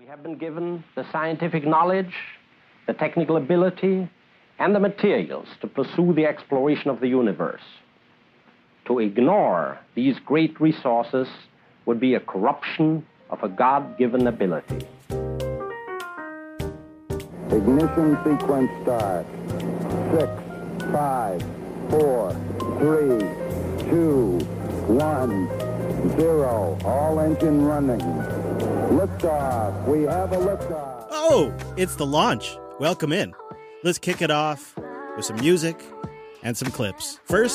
We have been given the scientific knowledge, the technical ability, and the materials to pursue the exploration of the universe. To ignore these great resources would be a corruption of a God-given ability. Ignition sequence start. 6, 5, 4, 3, 2, 1, 0. All engine running. Liftoff. We have a liftoff. Oh, it's the launch. Welcome in. Let's kick it off with some music and some clips. First,